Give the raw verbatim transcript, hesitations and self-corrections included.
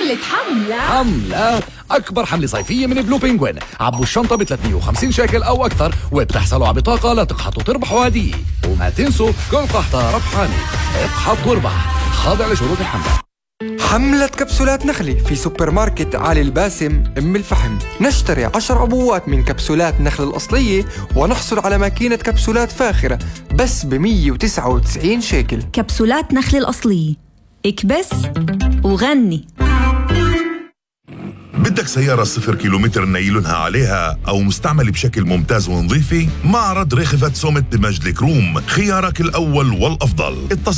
عملت حملة حملة أكبر حملة صيفية من بلو بينغوين. عبوا الشنطة ب ثلاثمية وخمسين شيكل أو أكثر وبتحصلوا على بطاقة لتقحطوا تربحوا هدية. وما تنسوا كل قحطة ربحانة. اقحط واربح، خاضع لشروط الحملة. حملة كبسولات نخلة في سوبر ماركت علي الباسم أم الفحم. نشتري عشر عبوات من كبسولات نخل الأصلية ونحصل على ماكينة كبسولات فاخرة بس ب مية وتسعة وتسعين شيكل. كبسولات نخل الأصلية، اكبس وغني. بدك سيارة صفر كيلومتر نايلونها عليها أو مستعمل بشكل ممتاز ونظيفة؟ معرض رخفة سومت بمجد الكروم خيارك الأول والأفضل.